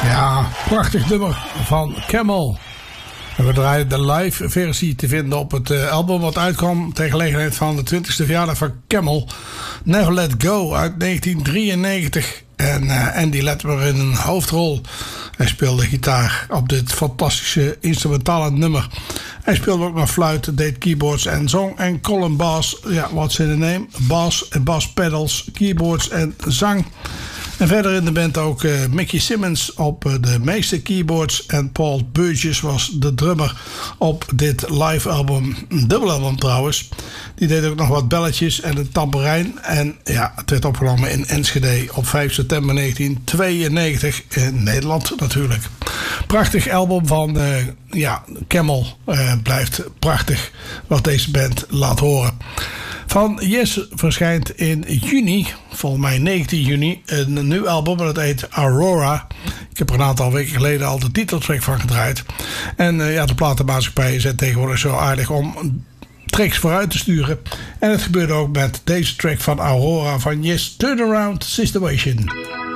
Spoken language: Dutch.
Ja, prachtig nummer van Camel. En we draaien de live versie te vinden op het album wat uitkwam ter gelegenheid van de 20e verjaardag van Camel. Never Let Go uit 1993. En Andy Ledbetter in een hoofdrol. Hij speelde gitaar op dit fantastische instrumentale nummer. Hij speelde ook nog fluit, deed keyboards en zong. En Colin Bass, ja, what's in the name? Bass en bass pedals, keyboards en zang. En verder in de band ook Mickey Simmons op de meeste keyboards. En Paul Burgess was de drummer op dit live album. Een dubbel album trouwens. Die deed ook nog wat belletjes en een tamboerijn. En ja, het werd opgenomen in Enschede op 5 september 1992. In Nederland natuurlijk. Prachtig album van Camel. Blijft prachtig wat deze band laat horen. Van Yes verschijnt in juni, volgens mij 19 juni, een nieuw album. Dat heet Aurora. Ik heb er een aantal weken geleden al de titeltrack van gedraaid. En de platenmaatschappijen zijn tegenwoordig zo aardig om tracks vooruit te sturen. En het gebeurde ook met deze track van Aurora van Yes, Turnaround Situation.